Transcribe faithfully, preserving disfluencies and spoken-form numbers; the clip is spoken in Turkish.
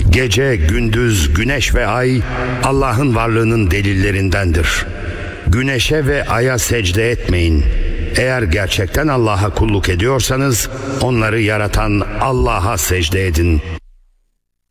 Gece, gündüz, güneş ve ay Allah'ın varlığının delillerindendir. Güneşe ve aya secde etmeyin. Eğer gerçekten Allah'a kulluk ediyorsanız onları yaratan Allah'a secde edin.